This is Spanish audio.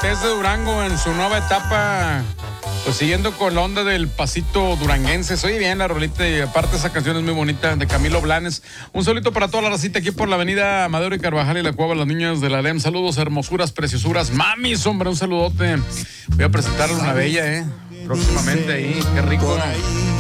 Cortés de Durango en su nueva etapa, pues siguiendo con la onda del pasito duranguense. Oye bien la rolita y aparte esa canción es muy bonita de Camilo Blanes. Un solito para toda la racita aquí por la avenida Madero y Carvajal y la Cueva, las niñas de la LEM. Saludos, hermosuras, preciosuras. Mamis, hombre, un saludote. Voy a presentarle una bella, próximamente ahí. Qué rico.